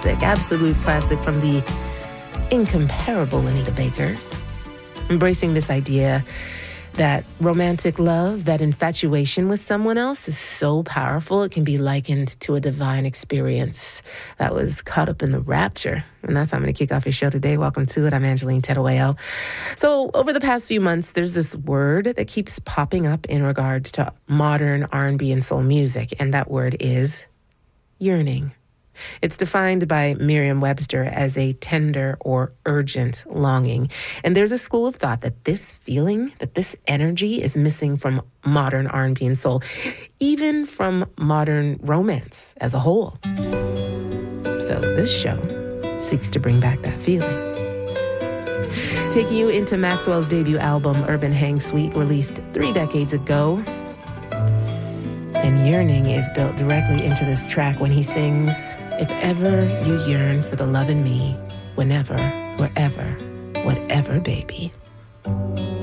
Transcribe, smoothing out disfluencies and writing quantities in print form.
absolute classic from the incomparable Anita Baker. Embracing this idea that romantic love, that infatuation with someone else is so powerful, it can be likened to a divine experience that was caught up in the rapture. And that's how I'm going to kick off your show today. Welcome to it. I'm Angeline Terueo. So over the past few months, there's this word that keeps popping up in regards to modern R&B and soul music, and that word is yearning. It's defined by Merriam-Webster as a tender or urgent longing. And there's a school of thought that this feeling, that this energy is missing from modern R&B and soul, even from modern romance as a whole. So this show seeks to bring back that feeling. Taking you into Maxwell's debut album, Urban Hang Suite, released 3 decades ago. And yearning is built directly into this track when he sings, "If ever you yearn for the love in me, whenever, wherever, whatever, baby."